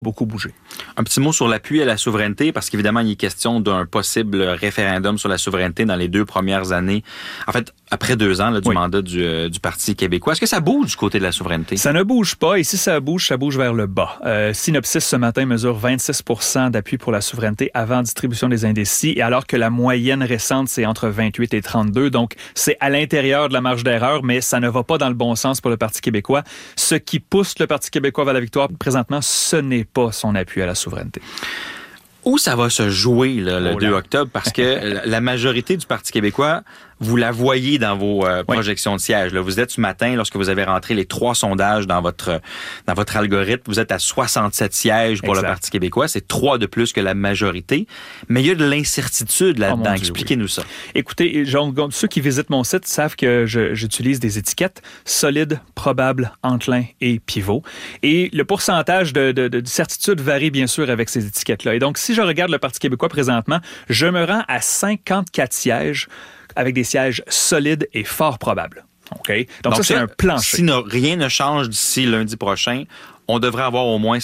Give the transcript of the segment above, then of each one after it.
beaucoup bougé. Un petit mot sur l'appui à la souveraineté, parce qu'évidemment, il est question d'un possible référendum sur la souveraineté dans les 2 premières années. En fait, après 2 ans là, du mandat du Parti québécois. Est-ce que ça bouge du côté de la souveraineté? Ça ne bouge pas. Et si ça bouge vers le bas. Synopsis, ce matin, mesure 26% d'appui pour la souveraineté avant distribution des indécis, et alors que la moyenne récente, c'est entre 28 et 32. Donc, c'est à l'intérieur de la marge d'erreur, mais ça ne va pas dans le bon sens pour le Parti québécois. Ce qui pousse le Parti québécois vers la victoire, présentement, ce n'est pas son appui à la souveraineté. Où ça va se jouer là, le 2 octobre? Parce que la majorité du Parti québécois, vous la voyez dans vos projections de sièges. Là, vous êtes ce matin, lorsque vous avez rentré les 3 sondages dans votre algorithme, vous êtes à 67 sièges pour le Parti québécois. C'est 3 de plus que la majorité. Mais il y a de l'incertitude là-dedans. Expliquez-nous ça. Écoutez, ceux qui visitent mon site savent que j'utilise des étiquettes solide, probable, enclin et pivot. Et le pourcentage de certitude varie bien sûr avec ces étiquettes-là. Et donc, si je regarde le Parti québécois présentement, je me rends à 54 sièges avec des sièges solides et fort probables. Okay? Donc ça, c'est un plancher. Si rien ne change d'ici lundi prochain, on devrait avoir au moins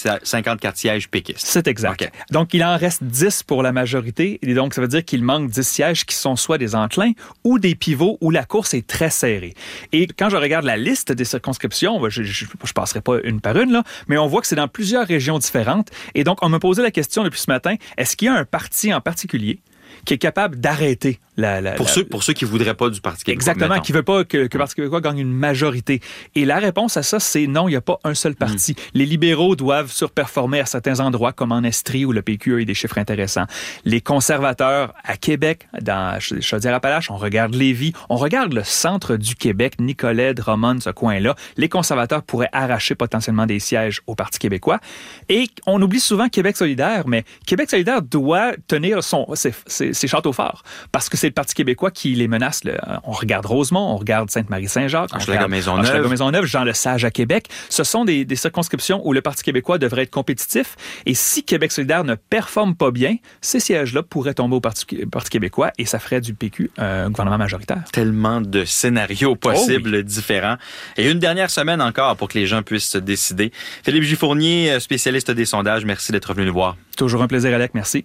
54 sièges péquistes. C'est exact. Okay. Donc, il en reste 10 pour la majorité. Et donc, ça veut dire qu'il manque 10 sièges qui sont soit des enclins ou des pivots où la course est très serrée. Et quand je regarde la liste des circonscriptions, je passerai pas une par une, là, mais on voit que c'est dans plusieurs régions différentes. Et donc, on me posait la question depuis ce matin, est-ce qu'il y a un parti en particulier qui est capable d'arrêter pour ceux qui voudraient pas du Parti québécois. Exactement, qui veut pas que le Parti québécois gagne une majorité. Et la réponse à ça, c'est non, il n'y a pas un seul parti. Les libéraux doivent surperformer à certains endroits, comme en Estrie, où le PQ a eu des chiffres intéressants. Les conservateurs à Québec, dans Chaudière-Appalaches, on regarde Lévis, on regarde le centre du Québec, Nicolet, Drummond, ce coin-là. Les conservateurs pourraient arracher potentiellement des sièges au Parti québécois. Et on oublie souvent Québec solidaire, mais Québec solidaire doit tenir ses châteaux forts, parce que c'est le Parti québécois qui les menace. On regarde Rosemont, on regarde Sainte-Marie-Saint-Jacques, Hochelaga-Maisonneuve, Jean-Lesage à Québec. Ce sont des circonscriptions où le Parti québécois devrait être compétitif. Et si Québec solidaire ne performe pas bien, ces sièges-là pourraient tomber au Parti québécois et ça ferait du PQ un gouvernement majoritaire. Tellement de scénarios possibles différents. Et une dernière semaine encore pour que les gens puissent se décider. Philippe Gifournier, spécialiste des sondages, merci d'être venu nous voir. Toujours un plaisir, Alec. Merci.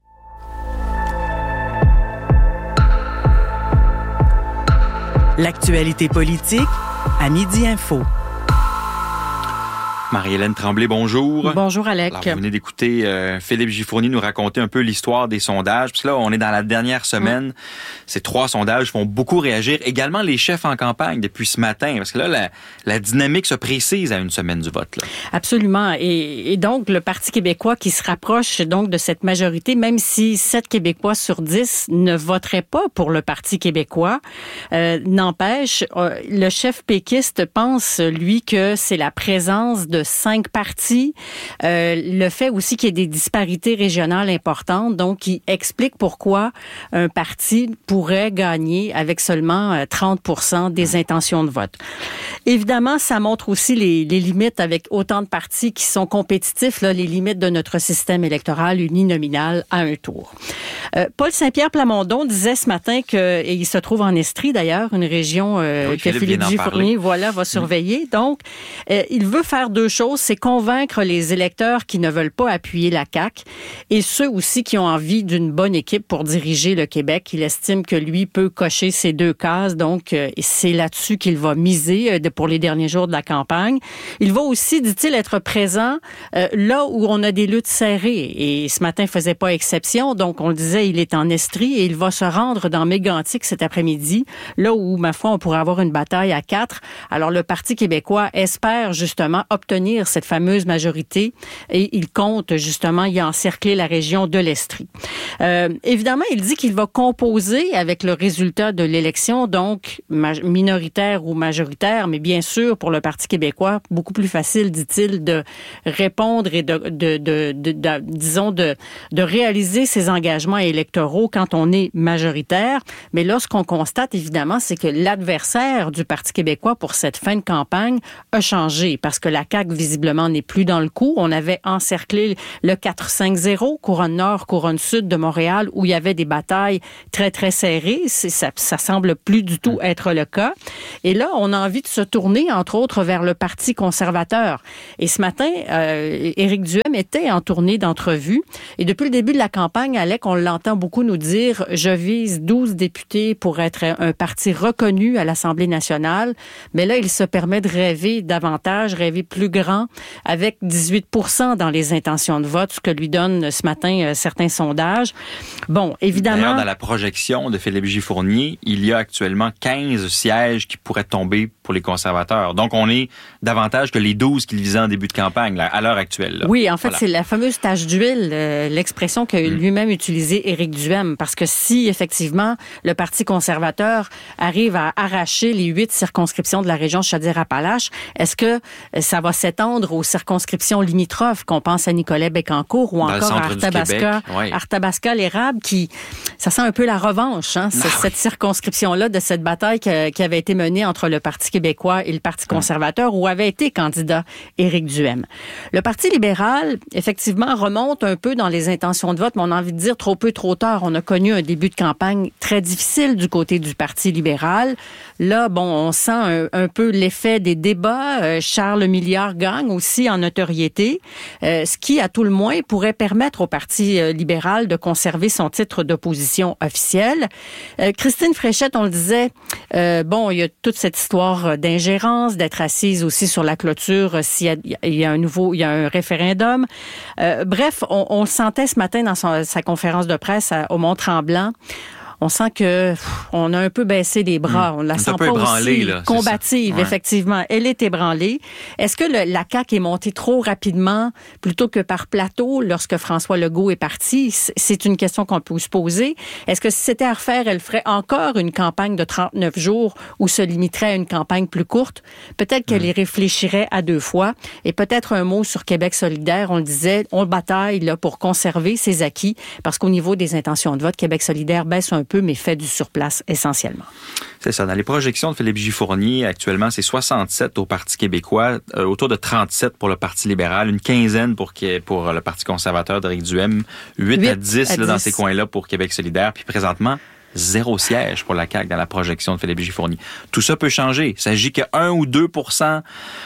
L'actualité politique à Midi Info. Marie-Hélène Tremblay, bonjour. Bonjour, Alec. Alors, vous venez d'écouter Philippe Gifournier nous raconter un peu l'histoire des sondages. Puis là, on est dans la dernière semaine. Ces 3 sondages font beaucoup réagir. Également les chefs en campagne depuis ce matin. Parce que là, la dynamique se précise à une semaine du vote. Là. Absolument. Et donc, le Parti québécois qui se rapproche donc de cette majorité, même si 7 Québécois sur 10 ne voteraient pas pour le Parti québécois, n'empêche, le chef péquiste pense, lui, que c'est la présence de 5 partis, le fait aussi qu'il y ait des disparités régionales importantes, donc qui explique pourquoi un parti pourrait gagner avec seulement 30% des intentions de vote. Évidemment, ça montre aussi les limites avec autant de partis qui sont compétitifs, là, les limites de notre système électoral uninominal à un tour. Paul Saint-Pierre Plamondon disait ce matin et il se trouve en Estrie d'ailleurs, une région que Philippe Gifournier va surveiller. Donc, il veut faire 2 choses, c'est convaincre les électeurs qui ne veulent pas appuyer la CAQ et ceux aussi qui ont envie d'une bonne équipe pour diriger le Québec. Il estime que lui peut cocher ces 2 cases, donc c'est là-dessus qu'il va miser pour les derniers jours de la campagne. Il va aussi, dit-il, être présent là où on a des luttes serrées et ce matin faisait pas exception, donc on le disait, il est en Estrie et il va se rendre dans Mégantic cet après-midi, là où, ma foi, on pourrait avoir une bataille à 4. Alors le Parti québécois espère justement obtenir cette fameuse majorité et il compte justement y encercler la région de l'Estrie. Évidemment, il dit qu'il va composer avec le résultat de l'élection, donc minoritaire ou majoritaire, mais bien sûr, pour le Parti québécois, beaucoup plus facile, dit-il, de répondre et de réaliser ses engagements électoraux quand on est majoritaire. Mais là, ce qu'on constate, évidemment, c'est que l'adversaire du Parti québécois pour cette fin de campagne a changé parce que la CAQ CAQ, visiblement, n'est plus dans le coup. On avait encerclé le 4-5-0, couronne nord, couronne sud de Montréal, où il y avait des batailles très, très serrées. Ça semble plus du tout être le cas. Et là, on a envie de se tourner, entre autres, vers le Parti conservateur. Et ce matin, Éric Duhem était en tournée d'entrevue. Et depuis le début de la campagne, Alec, on l'entend beaucoup nous dire « Je vise 12 députés pour être un parti reconnu à l'Assemblée nationale ». Mais là, il se permet de rêver davantage, rêver plus grand, avec 18% dans les intentions de vote, ce que lui donnent ce matin certains sondages. Bon, évidemment... D'ailleurs, dans la projection de Philippe J. Fournier, il y a actuellement 15 sièges qui pourraient tomber pour les conservateurs. Donc, on est davantage que les 12 qu'il visait en début de campagne, là, à l'heure actuelle. Là. Oui, en fait, c'est la fameuse tâche d'huile, l'expression qu'a lui-même utilisée Éric Duhem. Parce que si, effectivement, le Parti conservateur arrive à arracher les 8 circonscriptions de la région Chaudière-Appalaches, est-ce que ça va s'étendre aux circonscriptions limitrophes, qu'on pense à Nicolet-Bécancour ou encore à Arthabasca-l'Érable, qui, ça sent un peu la revanche, hein, cette circonscription-là de cette bataille qui avait été menée entre le Parti québécois et le Parti conservateur, où avait été candidat Éric Duhem. Le Parti libéral, effectivement, remonte un peu dans les intentions de vote, mais on a envie de dire trop peu, trop tard. On a connu un début de campagne très difficile du côté du Parti libéral. Là, bon, on sent un peu l'effet des débats. Charles Milliard gagne aussi en notoriété, ce qui, à tout le moins, pourrait permettre au Parti libéral de conserver son titre d'opposition officielle. Christine Fréchette, on le disait, bon, il y a toute cette histoire d'ingérence, d'être assise aussi sur la clôture s'il y a un référendum. Bref, on le sentait ce matin dans sa conférence de presse au Mont-Tremblant. On sent que on a un peu baissé les bras. On la sent pas aussi combative, effectivement. Elle est ébranlée. Est-ce que la CAQ est montée trop rapidement plutôt que par plateau lorsque François Legault est parti? C'est une question qu'on peut se poser. Est-ce que si c'était à refaire, elle ferait encore une campagne de 39 jours ou se limiterait à une campagne plus courte? Peut-être qu'elle y réfléchirait à 2 fois. Et peut-être un mot sur Québec solidaire. On le disait, on bataille là, pour conserver ses acquis parce qu'au niveau des intentions de vote, Québec solidaire baisse un peu, mais fait du surplace essentiellement. C'est ça. Dans les projections de Philippe J. Fournier, actuellement, c'est 67 au Parti québécois, autour de 37 pour le Parti libéral, une quinzaine pour le Parti conservateur d'Éric Duhem, 8 à 10 là, dans ces coins-là pour Québec solidaire, puis présentement, 0 siège pour la CAQ dans la projection de Philippe J. Fournier. Tout ça peut changer. Il s'agit que 1 ou 2%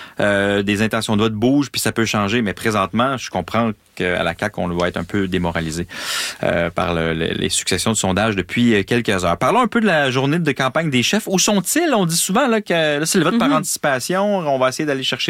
des intentions de vote bougent, puis ça peut changer. Mais présentement, je comprends qu'à la CAQ, on va être un peu démoralisé par les successions de sondages depuis quelques heures. Parlons un peu de la journée de campagne des chefs. Où sont-ils? On dit souvent là, que là, c'est le vote par anticipation. On va essayer d'aller chercher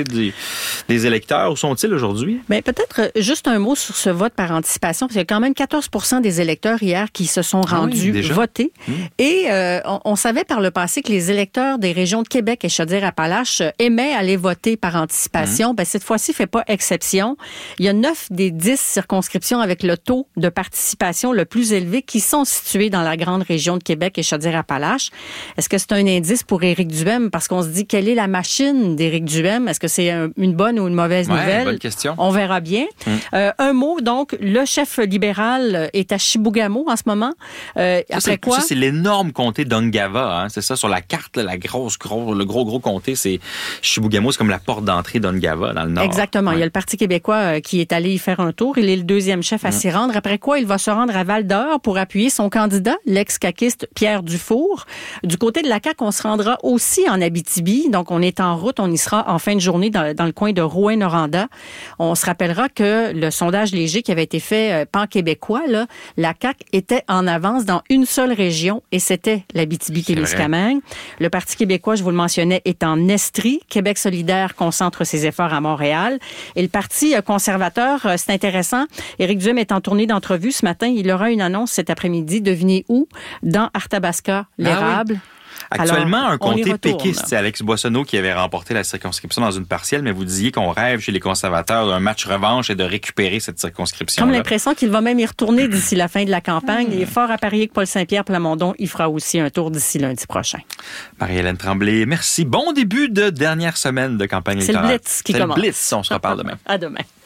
des électeurs. Où sont-ils aujourd'hui? Bien, peut-être juste un mot sur ce vote par anticipation, parce qu'il y a quand même 14% des électeurs hier qui se sont rendus voter. Et on savait par le passé que les électeurs des régions de Québec et Chaudière-Appalaches aimaient aller voter par anticipation. Ben, cette fois-ci, fait pas exception. Il y a 9 des 10 circonscriptions avec le taux de participation le plus élevé qui sont situées dans la grande région de Québec et Chaudière-Appalaches. Est-ce que c'est un indice pour Éric Duhem? Parce qu'on se dit, quelle est la machine d'Éric Duhem? Est-ce que c'est une bonne ou une mauvaise nouvelle? Bonne question. On verra bien. Un mot, donc, le chef libéral est à Chibougamau en ce moment. Après quoi? Ça, c'est l'énorme comté d'Ungava. Hein? C'est ça, sur la carte, là, le gros comté, c'est Chibougamau, c'est comme la porte d'entrée d'Ungava, dans le nord. Exactement. Il y a le Parti québécois qui est allé y faire un tour. Il est le 2e chef à s'y rendre. Après quoi, il va se rendre à Val-d'Or pour appuyer son candidat, l'ex-caquiste Pierre Dufour. Du côté de la CAQ, on se rendra aussi en Abitibi. Donc, on est en route. On y sera en fin de journée dans le coin de Rouyn-Noranda. On se rappellera que le sondage léger qui avait été fait pan-québécois, là, la CAQ était en avance dans une seule région et c'était l'Abitibi-Témiscamingue. Le Parti québécois, je vous le mentionnais, est en Estrie. Québec solidaire concentre ses efforts à Montréal. Et le Parti conservateur, c'est intéressant. Éric Duhem est en tournée d'entrevue ce matin. Il aura une annonce cet après-midi. Devinez où? Dans Arthabasca-l'Érable. Oui. Actuellement, un comté péquiste, c'est Alex Boissonneau qui avait remporté la circonscription dans une partielle, mais vous disiez qu'on rêve chez les conservateurs d'un match revanche et de récupérer cette circonscription. Comme l'impression qu'il va même y retourner d'ici la fin de la campagne. Il est fort à parier que Paul Saint-Pierre Plamondon y fera aussi un tour d'ici lundi prochain. Marie-Hélène Tremblay, merci. Bon début de dernière semaine de campagne électorale. C'est le Blitz qui commence. C'est le Blitz. On se reparle demain. À demain.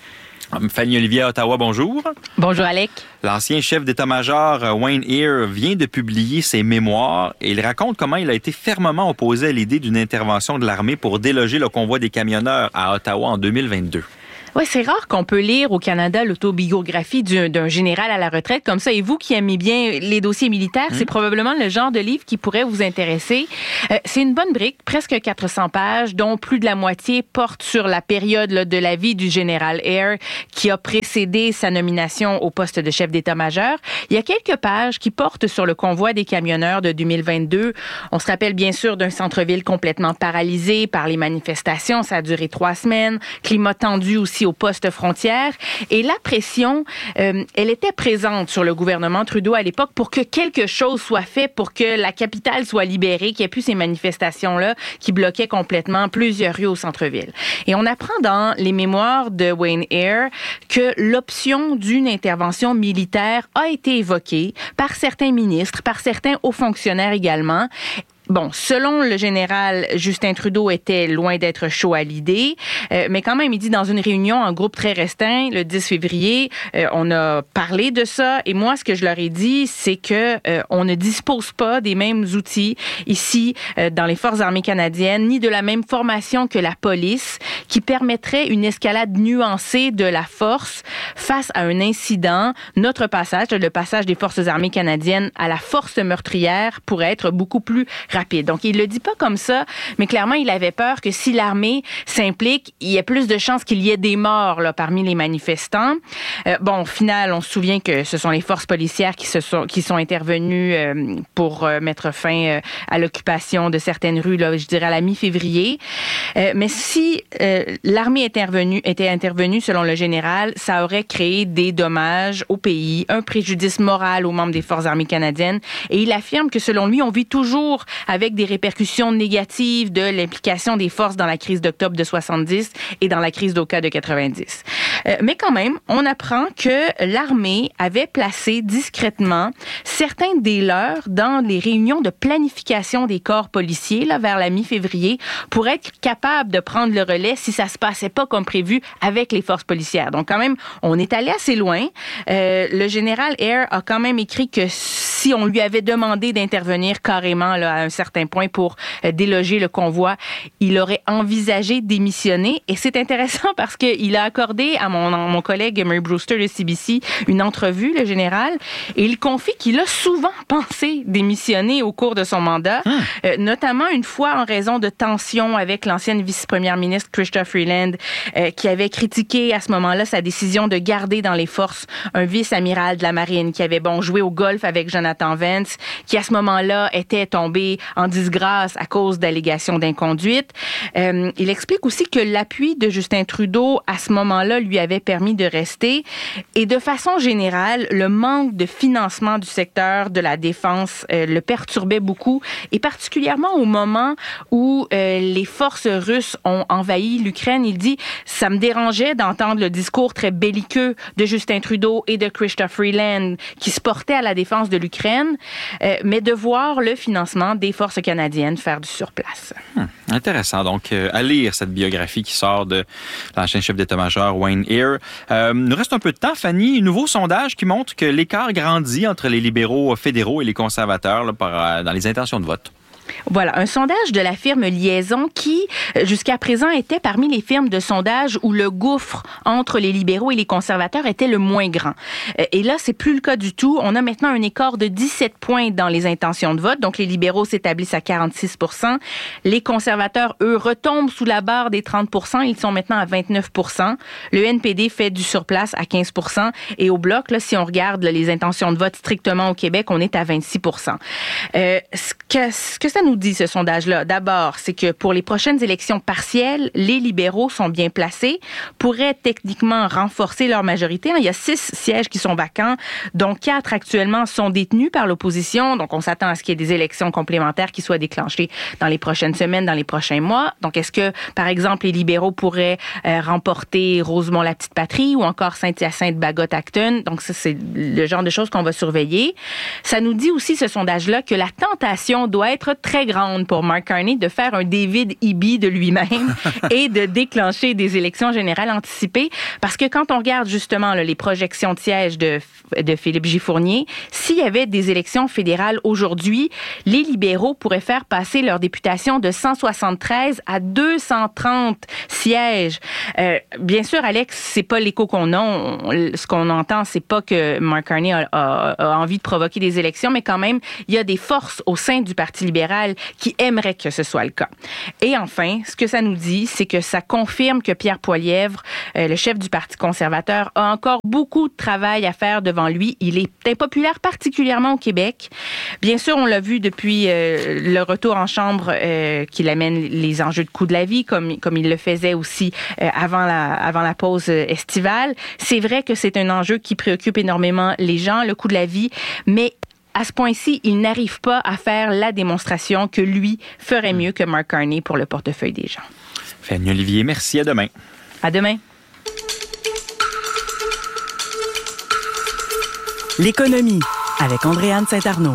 Fanny Olivier à Ottawa, bonjour. Bonjour, Alec. L'ancien chef d'état-major Wayne Eyre vient de publier ses mémoires et il raconte comment il a été fermement opposé à l'idée d'une intervention de l'armée pour déloger le convoi des camionneurs à Ottawa en 2022. Oui, c'est rare qu'on peut lire au Canada l'autobiographie d'un général à la retraite comme ça. Et vous qui aimez bien les dossiers militaires, c'est probablement le genre de livre qui pourrait vous intéresser. C'est une bonne brique, presque 400 pages, dont plus de la moitié porte sur la période de la vie du général Eyre qui a précédé sa nomination au poste de chef d'état-major. Il y a quelques pages qui portent sur le convoi des camionneurs de 2022. On se rappelle bien sûr d'un centre-ville complètement paralysé par les manifestations. Ça a duré 3 semaines. Climat tendu aussi au poste frontière. Et la pression, elle était présente sur le gouvernement Trudeau à l'époque pour que quelque chose soit fait pour que la capitale soit libérée, qu'il n'y ait plus ces manifestations-là qui bloquaient complètement plusieurs rues au centre-ville. Et on apprend dans les mémoires de Wayne Eyre que l'option d'une intervention militaire a été évoquée par certains ministres, par certains hauts fonctionnaires également. Bon, selon le général, Justin Trudeau était loin d'être chaud à l'idée, mais quand même, il dit dans une réunion en groupe très restreint, le 10 février, on a parlé de ça, et moi, ce que je leur ai dit, c'est que on ne dispose pas des mêmes outils ici dans les Forces armées canadiennes, ni de la même formation que la police, qui permettrait une escalade nuancée de la force face à un incident. Notre passage, le passage des Forces armées canadiennes à la force meurtrière, pourrait être beaucoup plus rapide. Donc, il le dit pas comme ça, mais clairement, il avait peur que si l'armée s'implique, il y ait plus de chances qu'il y ait des morts là, parmi les manifestants. Bon, au final, on se souvient que ce sont les forces policières qui sont intervenues pour mettre fin à l'occupation de certaines rues, là, je dirais à la mi-février. Mais si l'armée était intervenue, selon le général, ça aurait créé des dommages au pays, un préjudice moral aux membres des Forces armées canadiennes. Et il affirme que, selon lui, on vit toujours avec des répercussions négatives de l'implication des forces dans la crise d'octobre de 70 et dans la crise d'Oka de 90. Mais quand même, on apprend que l'armée avait placé discrètement certains des leurs dans les réunions de planification des corps policiers là, vers la mi-février pour être capable de prendre le relais si ça se passait pas comme prévu avec les forces policières. Donc quand même, on est allé assez loin. Le général Eyre a quand même écrit que si on lui avait demandé d'intervenir carrément là, à un certain point pour déloger le convoi, il aurait envisagé démissionner. Et c'est intéressant parce qu'il a accordé à mon collègue Murray Brewster de CBC une entrevue, le général, et il confie qu'il a souvent pensé démissionner au cours de son mandat, notamment une fois en raison de tensions avec l'ancienne vice-première ministre Chrystia Freeland, qui avait critiqué à ce moment-là sa décision de garder dans les forces un vice-amiral de la marine qui avait joué au golf avec Jonathan Vance, qui à ce moment-là était tombé en disgrâce à cause d'allégations d'inconduite. Il explique aussi que l'appui de Justin Trudeau à ce moment-là lui avait permis de rester. Et de façon générale, le manque de financement du secteur de la défense le perturbait beaucoup, et particulièrement au moment où les forces russes ont envahi l'Ukraine. Il dit « Ça me dérangeait d'entendre le discours très belliqueux de Justin Trudeau et de Chrystia Freeland qui se portaient à la défense de l'Ukraine, mais de voir le financement des forces canadiennes faire du surplace. » Intéressant. Donc, à lire cette biographie qui sort de l'ancien chef d'état-major Wayne Eyre. Il nous reste un peu de temps, Fanny. Un nouveau sondage qui montre que l'écart grandit entre les libéraux fédéraux et les conservateurs là, dans les intentions de vote. Voilà, un sondage de la firme Liaison qui, jusqu'à présent, était parmi les firmes de sondage où le gouffre entre les libéraux et les conservateurs était le moins grand. Et là, c'est plus le cas du tout. On a maintenant un écart de 17 points dans les intentions de vote. Donc, les libéraux s'établissent à 46 %. Les conservateurs, eux, retombent sous la barre des 30 %. Ils sont maintenant à 29 %. Le NPD fait du surplace à 15 %. Et au Bloc, là, si on regarde là, les intentions de vote strictement au Québec, on est à 26 %. Ce que ça nous dit, ce sondage-là? D'abord, c'est que pour les prochaines élections partielles, les libéraux sont bien placés, pourraient techniquement renforcer leur majorité. Il y a 6 sièges qui sont vacants, dont 4 actuellement sont détenus par l'opposition. Donc, on s'attend à ce qu'il y ait des élections complémentaires qui soient déclenchées dans les prochaines semaines, dans les prochains mois. Donc, est-ce que, par exemple, les libéraux pourraient remporter Rosemont-la-Petite-Patrie ou encore Saint-Hyacinthe-Bagot-Acton? Donc, ça, c'est le genre de choses qu'on va surveiller. Ça nous dit aussi, ce sondage-là, que la tentation doit être très très grande pour Mark Carney de faire un David Eby de lui-même et de déclencher des élections générales anticipées. Parce que quand on regarde justement là, les projections de sièges de Philippe J. Fournier, s'il y avait des élections fédérales aujourd'hui, les libéraux pourraient faire passer leur députation de 173 à 230 sièges. Bien sûr, Alex, c'est pas l'écho qu'on a. Ce qu'on entend, c'est pas que Mark Carney a envie de provoquer des élections, mais quand même, il y a des forces au sein du Parti libéral qui aimeraient que ce soit le cas. Et enfin, ce que ça nous dit, c'est que ça confirme que Pierre Poilievre, le chef du Parti conservateur, a encore beaucoup de travail à faire devant lui. Il est impopulaire, particulièrement au Québec. Bien sûr, on l'a vu depuis le retour en chambre qu'il amène les enjeux de coût de la vie, comme il le faisait aussi avant la pause estivale. C'est vrai que c'est un enjeu qui préoccupe énormément les gens, le coût de la vie, mais à ce point-ci, il n'arrive pas à faire la démonstration que lui ferait mieux que Mark Carney pour le portefeuille des gens. Fanny Olivier, merci. À demain. À demain. L'économie avec Andréane Saint-Arnaud.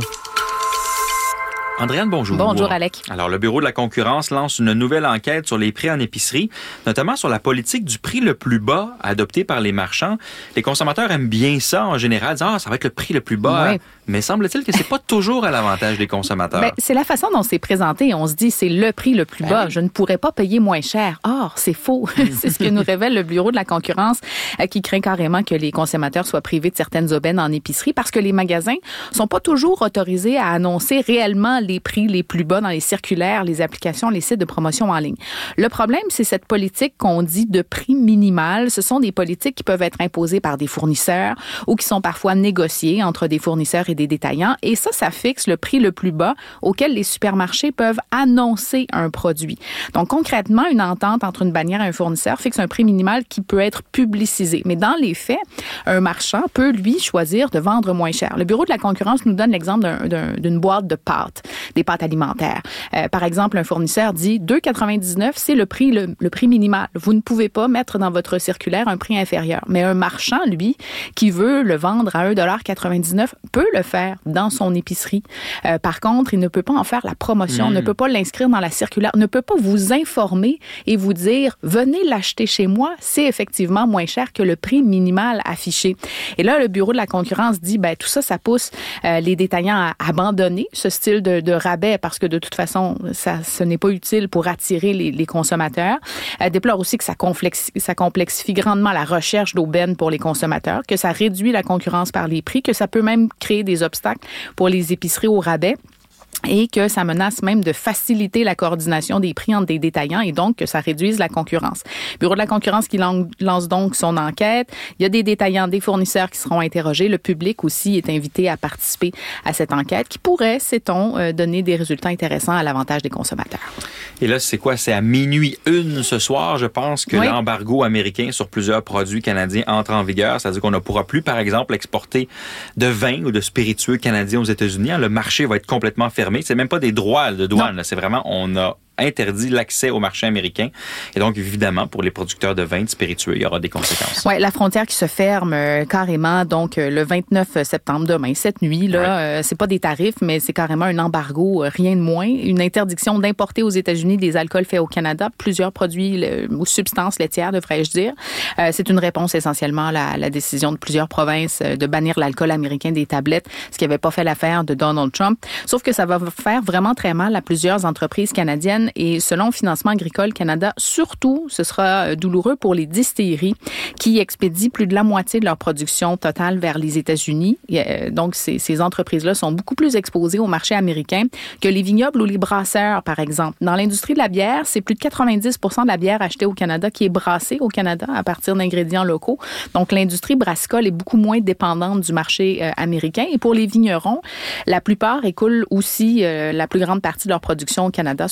Andréane, bonjour. Bonjour, Alec. Alors, le Bureau de la concurrence lance une nouvelle enquête sur les prix en épicerie, notamment sur la politique du prix le plus bas adoptée par les marchands. Les consommateurs aiment bien ça en général, disant « Ah, ça va être le prix le plus bas. Oui. » Mais semble-t-il que c'est pas toujours à l'avantage des consommateurs. Ben, c'est la façon dont c'est présenté. On se dit, c'est le prix le plus bas. Oui. Je ne pourrais pas payer moins cher. Or, c'est faux. C'est ce que nous révèle le Bureau de la concurrence qui craint carrément que les consommateurs soient privés de certaines aubaines en épicerie parce que les magasins sont pas toujours autorisés à annoncer réellement les prix les plus bas dans les circulaires, les applications, les sites de promotion en ligne. Le problème, c'est cette politique qu'on dit de prix minimal. Ce sont des politiques qui peuvent être imposées par des fournisseurs ou qui sont parfois négociées entre des fournisseurs et des détaillants. Et ça fixe le prix le plus bas auquel les supermarchés peuvent annoncer un produit. Donc, concrètement, une entente entre une bannière et un fournisseur fixe un prix minimal qui peut être publicisé. Mais dans les faits, un marchand peut, lui, choisir de vendre moins cher. Le Bureau de la concurrence nous donne l'exemple d'une boîte de pâtes, des pâtes alimentaires. Par exemple, un fournisseur dit 2,99, c'est le prix minimal. Vous ne pouvez pas mettre dans votre circulaire un prix inférieur. Mais un marchand, lui, qui veut le vendre à 1,99 peut le faire dans son épicerie. Par contre, il ne peut pas en faire la promotion, ne peut pas l'inscrire dans la circulaire, ne peut pas vous informer et vous dire, venez l'acheter chez moi, c'est effectivement moins cher que le prix minimal affiché. Et là, le Bureau de la concurrence dit, ben tout ça, ça pousse les détaillants à abandonner ce style de rabais parce que de toute façon, ce n'est pas utile pour attirer les consommateurs. Déplore aussi que ça complexifie grandement la recherche d'aubaines pour les consommateurs, que ça réduit la concurrence par les prix, que ça peut même créer des obstacles pour les épiceries au rabais. Et que ça menace même de faciliter la coordination des prix entre des détaillants et donc que ça réduise la concurrence. Le Bureau de la concurrence qui lance donc son enquête. Il y a des détaillants, des fournisseurs qui seront interrogés. Le public aussi est invité à participer à cette enquête qui pourrait, sait-on, donner des résultats intéressants à l'avantage des consommateurs. Et là, c'est quoi? C'est à 00:01 ce soir, je pense, que l'embargo américain sur plusieurs produits canadiens entre en vigueur. C'est-à-dire qu'on ne pourra plus, par exemple, exporter de vin ou de spiritueux canadiens aux États-Unis. Le marché va être complètement fermé. C'est même pas des droits de douane. Là. C'est vraiment, on a interdit l'accès au marché américain. Et donc, évidemment, pour les producteurs de vins, de spiritueux, il y aura des conséquences. Oui, la frontière qui se ferme carrément, donc le 29 septembre, demain, cette nuit, là, c'est pas des tarifs, mais c'est carrément un embargo, rien de moins. Une interdiction d'importer aux États-Unis des alcools faits au Canada, plusieurs produits ou substances laitières, devrais-je dire. C'est une réponse essentiellement à la décision de plusieurs provinces de bannir l'alcool américain des tablettes, ce qui n'avait pas fait l'affaire de Donald Trump. Sauf que ça va faire vraiment très mal à plusieurs entreprises canadiennes. Et selon Financement agricole Canada, surtout, ce sera douloureux pour les distilleries qui expédient plus de la moitié de leur production totale vers les États-Unis. Donc, ces entreprises-là sont beaucoup plus exposées au marché américain que les vignobles ou les brasseurs, par exemple. Dans l'industrie de la bière, c'est plus de 90% de la bière achetée au Canada qui est brassée au Canada à partir d'ingrédients locaux. Donc, l'industrie brassicole est beaucoup moins dépendante du marché américain. Et pour les vignerons, la plupart écoulent aussi la plus grande partie de leur production au Canada, sauf que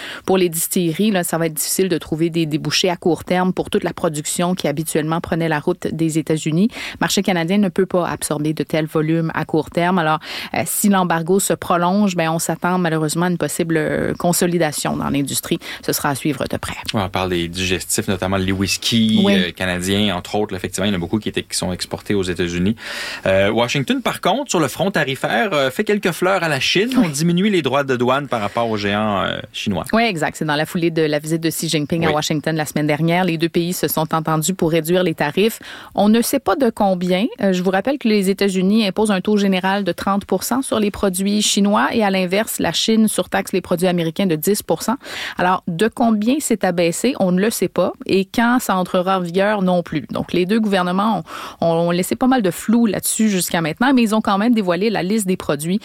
Pour les distilleries, là, ça va être difficile de trouver des débouchés à court terme pour toute la production qui habituellement prenait la route des États-Unis. Le marché canadien ne peut pas absorber de tels volumes à court terme. Alors, si l'embargo se prolonge, on s'attend malheureusement à une possible consolidation dans l'industrie. Ce sera à suivre de près. On parle des digestifs, notamment les whisky canadiens, entre autres. Là, effectivement, il y en a beaucoup qui sont exportés aux États-Unis. Washington, par contre, sur le front tarifaire, fait quelques fleurs à la Chine. On diminue les droits de douane par rapport aux géants chinois. Oui, exact. C'est dans la foulée de la visite de Xi Jinping à Washington la semaine dernière. Les deux pays se sont entendus pour réduire les tarifs. On ne sait pas de combien. Je vous rappelle que les États-Unis imposent un taux général de 30% sur les produits chinois et à l'inverse, la Chine surtaxe les produits américains de 10%. Alors, de combien c'est abaissé, on ne le sait pas. Et quand ça entrera en vigueur, non plus. Donc, les deux gouvernements ont laissé pas mal de flou là-dessus jusqu'à maintenant, mais ils ont quand même dévoilé la liste des produits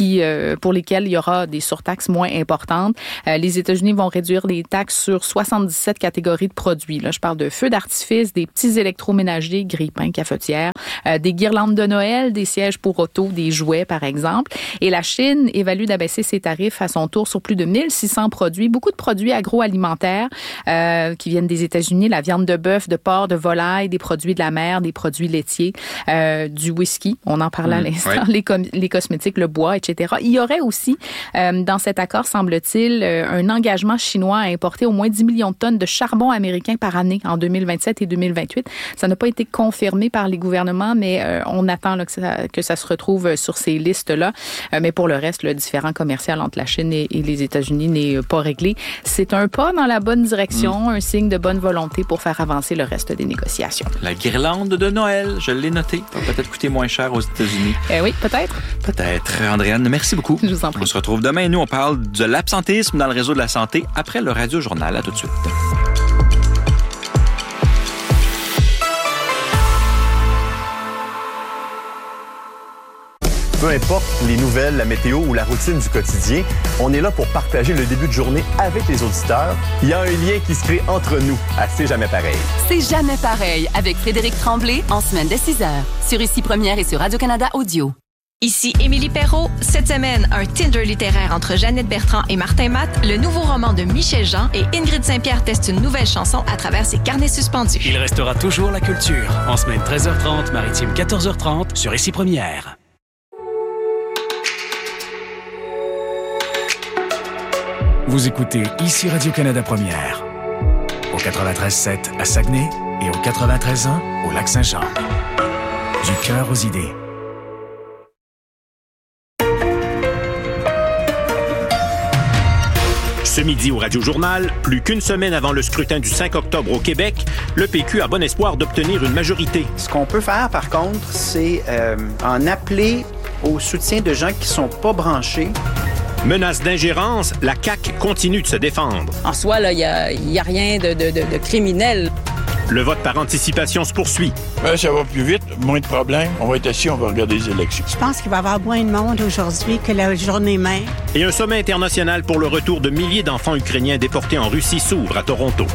pour lesquels il y aura des surtaxes moins importantes. Les États-Unis vont réduire les taxes sur 77 catégories de produits. Là, je parle de feux d'artifice, des petits électroménagers, grille-pains, cafetières, des guirlandes de Noël, des sièges pour auto, des jouets, par exemple. Et la Chine évalue d'abaisser ses tarifs à son tour sur plus de 1600 produits, beaucoup de produits agroalimentaires qui viennent des États-Unis, la viande de bœuf, de porc, de volaille, des produits de la mer, des produits laitiers, du whisky, on en parlait à l'instant, les cosmétiques, le bois, etc. Il y aurait aussi, dans cet accord, semble-t-il, un engagement chinois à importer au moins 10 millions de tonnes de charbon américain par année en 2027 et 2028. Ça n'a pas été confirmé par les gouvernements, mais on attend là, que ça se retrouve sur ces listes-là. Mais pour le reste, le différend commercial entre la Chine et les États-Unis n'est pas réglé. C'est un pas dans la bonne direction, un signe de bonne volonté pour faire avancer le reste des négociations. La guirlande de Noël, je l'ai noté, va peut-être coûter moins cher aux États-Unis. Oui, peut-être. Peut-être. Andréane, merci beaucoup. Je vous en prie. On se retrouve demain. Nous, on parle de l'absentéisme dans le réseau de la santé après le Radio-Journal. À tout de suite. Peu importe les nouvelles, la météo ou la routine du quotidien, on est là pour partager le début de journée avec les auditeurs. Il y a un lien qui se crée entre nous à C'est jamais pareil. C'est jamais pareil avec Frédéric Tremblay en semaine dès 6h sur Ici Première et sur Radio-Canada Audio. Ici Émilie Perrault. Cette semaine, un Tinder littéraire entre Jeannette Bertrand et Martin Matt, le nouveau roman de Michel Jean et Ingrid Saint-Pierre teste une nouvelle chanson à travers ses carnets suspendus. Il restera toujours la culture. En semaine 13h30, maritime 14h30 sur Ici Première. Vous écoutez Ici Radio-Canada Première. Au 93.7 à Saguenay et au 93.1 au Lac-Saint-Jean. Du cœur aux idées. Ce midi au Radio-Journal, plus qu'une semaine avant le scrutin du 5 octobre au Québec, le PQ a bon espoir d'obtenir une majorité. Ce qu'on peut faire, par contre, c'est en appeler au soutien de gens qui ne sont pas branchés. Menace d'ingérence, la CAQ continue de se défendre. En soi, il n'y a rien de criminel. Le vote par anticipation se poursuit. Ça va plus vite, moins de problèmes. On va être assis, on va regarder les élections. Je pense qu'il va y avoir moins de monde aujourd'hui que la journée même. Et un sommet international pour le retour de milliers d'enfants ukrainiens déportés en Russie s'ouvre à Toronto.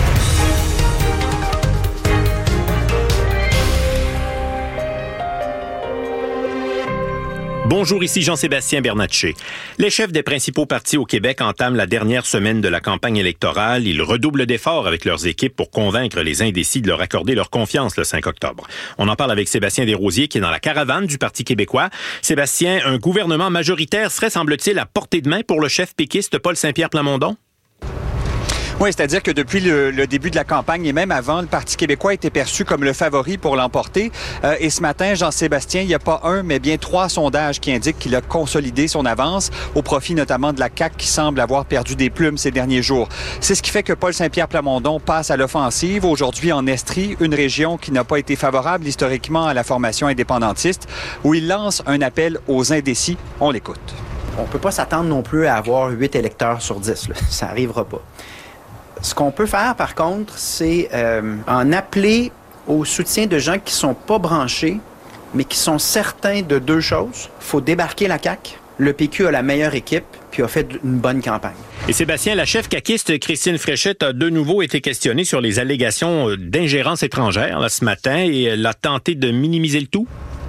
Bonjour, ici Jean-Sébastien Bernatchez. Les chefs des principaux partis au Québec entament la dernière semaine de la campagne électorale. Ils redoublent d'efforts avec leurs équipes pour convaincre les indécis de leur accorder leur confiance le 5 octobre. On en parle avec Sébastien Desrosiers qui est dans la caravane du Parti québécois. Sébastien, un gouvernement majoritaire serait, semble-t-il, à portée de main pour le chef péquiste Paul Saint-Pierre Plamondon? Oui, c'est-à-dire que depuis le début de la campagne et même avant, le Parti québécois était perçu comme le favori pour l'emporter. Et ce matin, Jean-Sébastien, il n'y a pas un, mais bien 3 sondages qui indiquent qu'il a consolidé son avance au profit notamment de la CAQ qui semble avoir perdu des plumes ces derniers jours. C'est ce qui fait que Paul Saint-Pierre Plamondon passe à l'offensive aujourd'hui en Estrie, une région qui n'a pas été favorable historiquement à la formation indépendantiste, où il lance un appel aux indécis. On l'écoute. On ne peut pas s'attendre non plus à avoir 8 électeurs sur 10. Là. Ça n'arrivera pas. Ce qu'on peut faire, par contre, c'est en appeler au soutien de gens qui ne sont pas branchés, mais qui sont certains de 2 choses. Il faut débarquer la CAQ. Le PQ a la meilleure équipe, puis a fait une bonne campagne. Et Sébastien, la chef caquiste Christine Fréchette a de nouveau été questionnée sur les allégations d'ingérence étrangère là, ce matin et elle a tenté de minimiser le tout.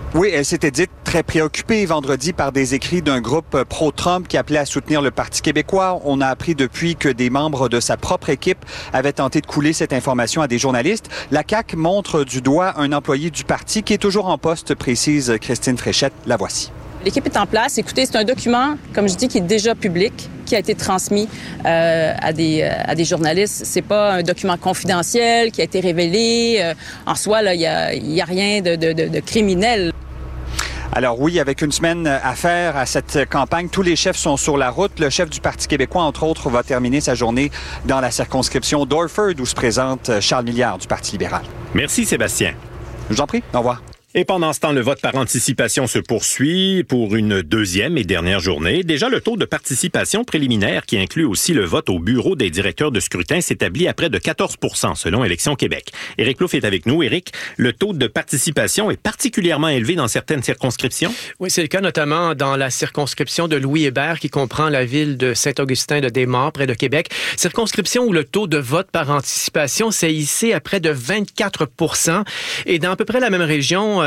Oui, elle s'était dite très préoccupée vendredi par des écrits d'un groupe pro-Trump qui appelait à soutenir le Parti québécois. On a appris depuis que des membres de sa propre équipe avaient tenté de couler cette information à des journalistes. La CAQ montre du doigt un employé du parti qui est toujours en poste, précise Christine Fréchette. La voici. L'équipe est en place. Écoutez, c'est un document, comme je dis, qui est déjà public, qui a été transmis à des journalistes. C'est pas un document confidentiel qui a été révélé. En soi, là, il y a rien de criminel. Alors oui, avec une semaine à faire à cette campagne, tous les chefs sont sur la route. Le chef du Parti québécois, entre autres, va terminer sa journée dans la circonscription d'Orford, où se présente Charles Milliard du Parti libéral. Merci Sébastien. Je vous en prie, au revoir. Et pendant ce temps, le vote par anticipation se poursuit pour une deuxième et dernière journée. Déjà, le taux de participation préliminaire, qui inclut aussi le vote au bureau des directeurs de scrutin, s'établit à près de 14 % selon Élections Québec. Éric Plouffe est avec nous. Éric, le taux de participation est particulièrement élevé dans certaines circonscriptions? Oui, c'est le cas notamment dans la circonscription de Louis-Hébert, qui comprend la ville de Saint-Augustin de Desmaures, près de Québec. Circonscription où le taux de vote par anticipation s'est hissé à près de 24 %. Et dans à peu près la même région,